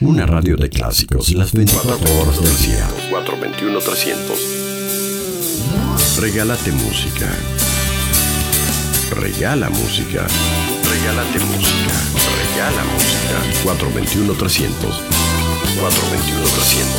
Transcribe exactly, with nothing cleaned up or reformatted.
Una radio de clásicos las veinticuatro horas del día. cuatro dos uno, trescientos. Regálate música. Regala música. Regálate música. Regala música. cuatro dos uno, trescientos. cuatro dos uno, trescientos.